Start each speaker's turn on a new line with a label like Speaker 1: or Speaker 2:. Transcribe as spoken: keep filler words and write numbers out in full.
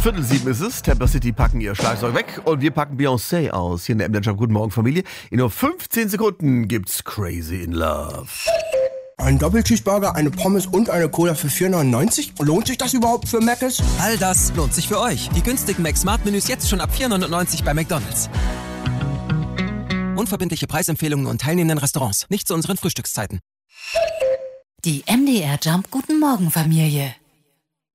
Speaker 1: Viertel sieben ist es. Tampa City packen ihr Schlagzeug weg und wir packen Beyoncé aus. Hier in der M L Guten Morgen Familie. In nur fünfzehn Sekunden gibt's Crazy in Love.
Speaker 2: Ein Doppelcheeseburger, eine Pommes und eine Cola für vier neunundneunzig? Lohnt sich das überhaupt für Mc's?
Speaker 3: All das lohnt sich für euch. Die günstigen Mac-Smart-Menüs jetzt schon ab vier neunundneunzig bei McDonald's. Unverbindliche Preisempfehlungen und teilnehmenden Restaurants. Nicht zu unseren Frühstückszeiten.
Speaker 4: Die M D R Jump Guten Morgen Familie.